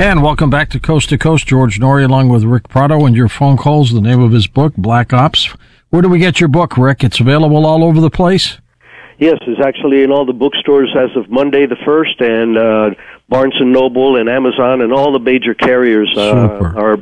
And welcome back to Coast. George Noory along with Rick Prado, and your phone calls, the name of his book, Black Ops. Where do we get your book, Rick? It's available all over the place? Yes, it's actually in all the bookstores as of Monday the 1st, and Barnes & Noble and Amazon and all the major carriers are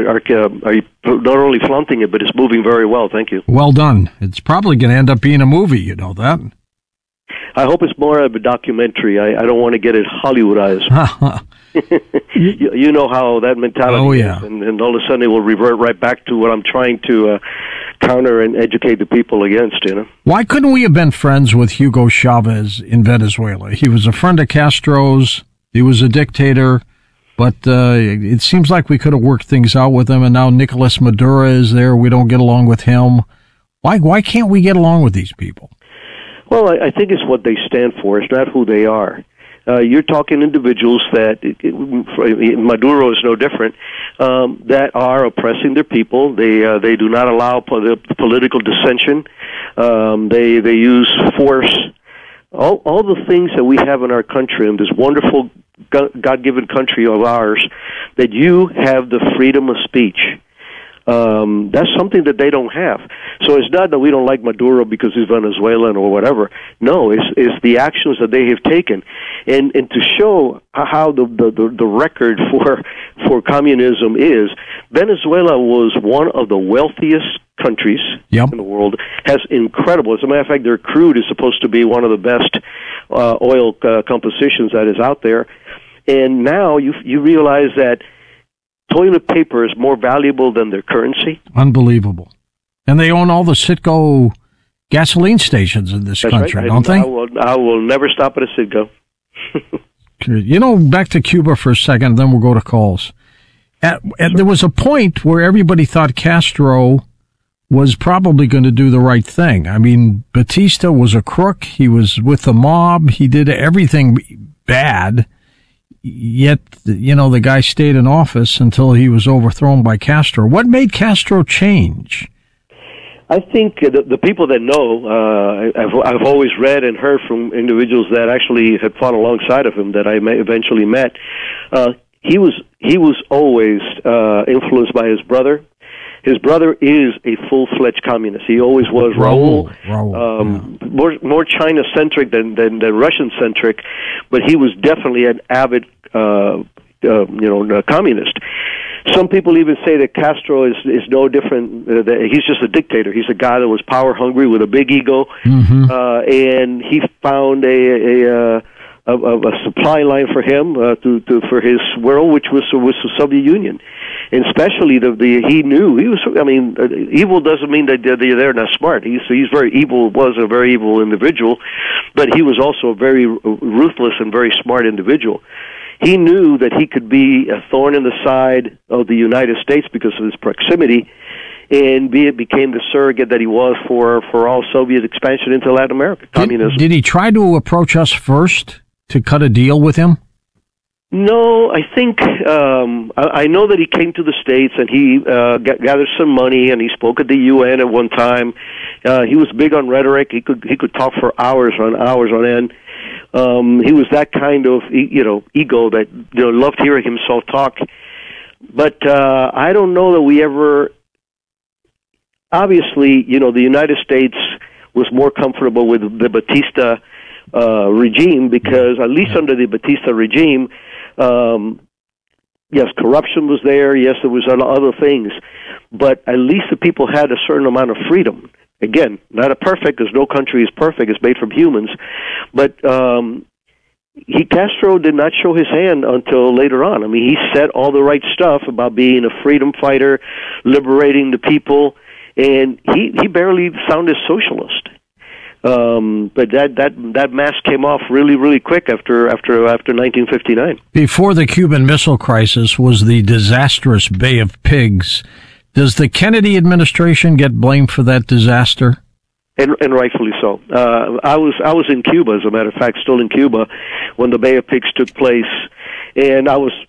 not only flaunting it, but it's moving very well. Thank you. Well done. It's probably going to end up being a movie, you know that? I hope it's more of a documentary. I don't want to get it Hollywoodized. You know how that mentality is, and all of a sudden it will revert right back to what I'm trying to counter and educate the people against, you know. Why couldn't we have been friends with Hugo Chavez in Venezuela? He was a friend of Castro's, he was a dictator, but it seems like we could have worked things out with him, and now Nicolas Maduro is there, we don't get along with him. Why can't we get along with these people? Well, I think it's what they stand for, it's not who they are. You're talking individuals that, Maduro is no different, that are oppressing their people. They do not allow political dissension. They use force. All the things that we have in our country, in this wonderful God-given country of ours, that you have the freedom of speech. That's something that they don't have. So it's not that we don't like Maduro because he's Venezuelan or whatever. No, it's the actions that they have taken, and to show how the record for communism is. Venezuela was one of the wealthiest countries in the world. Has incredible. As a matter of fact, their crude is supposed to be one of the best oil compositions that is out there. And now you realize that toilet paper is more valuable than their currency. Unbelievable. And they own all the Citgo gasoline stations in this country, right. Don't they? I will never stop at a Citgo. You know, back to Cuba for a second, then we'll go to calls. There was a point where everybody thought Castro was probably going to do the right thing. I mean, Batista was a crook. He was with the mob. He did everything bad. Yet, you know, the guy stayed in office until he was overthrown by Castro. What made Castro change? I think the people that know, I've always read and heard from individuals that actually had fought alongside of him that I eventually met. He was always influenced by his brother. His brother is a full-fledged communist. He always was. Raul more China-centric than Russian-centric, but he was definitely an avid, communist. Some people even say that Castro is no different. That he's just a dictator. He's a guy that was power-hungry with a big ego, and he found a supply line for him for his world, which was the Soviet Union. And especially he knew he was. I mean, evil doesn't mean that they're not smart. He's very evil. Was a very evil individual, but he was also a very ruthless and very smart individual. He knew that he could be a thorn in the side of the United States because of his proximity, and became the surrogate that he was for all Soviet expansion into Latin America, communism. Did he try to approach us first to cut a deal with him? No, I think I know that he came to the States and he gathered some money and he spoke at the UN at one time. He was big on rhetoric. He could talk for hours on end. He was that kind of ego that loved hearing himself talk. But I don't know that we ever. Obviously, the United States was more comfortable with the Batista regime because at least under the Batista regime. Yes, corruption was there. Yes, there was other things, but at least the people had a certain amount of freedom. Again, not a perfect, because no country is perfect. It's made from humans, but Castro did not show his hand until later on. I mean, he said all the right stuff about being a freedom fighter, liberating the people, and he barely sounded socialist. But that mask came off really, really quick after 1959. Before the Cuban Missile Crisis was the disastrous Bay of Pigs. Does the Kennedy administration get blamed for that disaster? And rightfully so. I was in Cuba, as a matter of fact, still in Cuba, when the Bay of Pigs took place, and I was